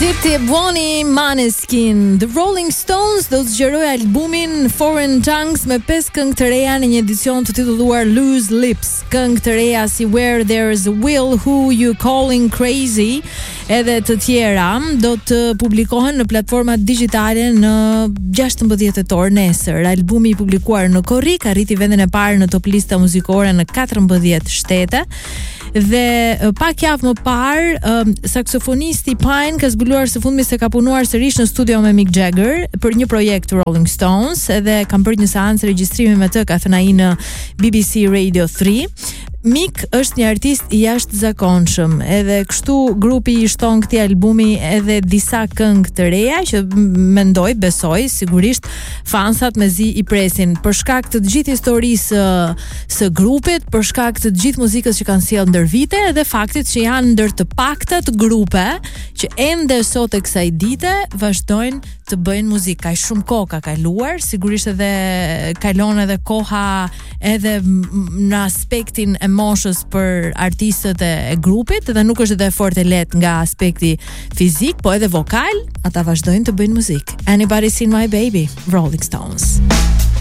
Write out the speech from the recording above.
Dipti Buoni, Maneskin. The Rolling Stones do të zgjerojë albumin Foreign Tongues me 5 këngë të reja në një edicion të titulluar Loose Lips. Këngë të reja si Where There's a Will, Who You Calling Crazy, edhe të tjera do të publikohen në platformat digjitale në 16 tetor nesër. Albumi i publikuar në korrik arriti vendin e parë në top lista muzikore në 14 shtete. Dhe pak javë më parë, saksofonisti Pine ka zbuluar së fundmi se ka punuar sërish në studio me Mick Jagger për një projekt Rolling Stones, edhe kam bërë një seancë regjistrimi me të, ka thënë ai në BBC Radio 3. Mick është një artist i jashtëzakonshëm, edhe kështu grupi i shton këtij albumi edhe disa këngë të reja që besoj sigurisht fansat mezi i presin për shkak të gjithë historisë së grupit, për shkak të gjithë muzikës që kanë sjellë ndër vite dhe faktit që janë ndër të paktat grupe që ende sot e kësaj dite vazhdojnë të bëjnë muzikë. Ka shumë kohë ka kaluar, sigurisht edhe kalon edhe koha edhe në aspektin e moshës për artistët e grupit, dhe nuk është edhe fort e lehtë nga aspekti fizik, po edhe vokal, ata vazhdojnë të bëjnë muzikë. Anybody Seen My Baby, Rolling Stones.